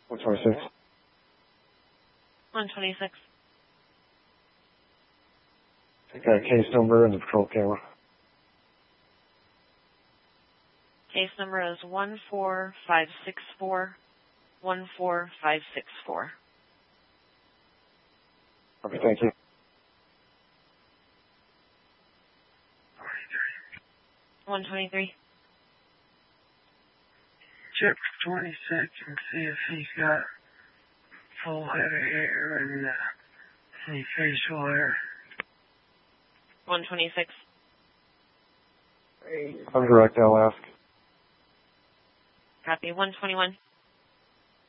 126. 126. I got a case number and the patrol camera. Case number is 14564. 14564. Okay, thank you. 123. Check 26 and see if he's got full head of hair and any facial hair. 126. I'm direct, I'll ask. Copy. 121.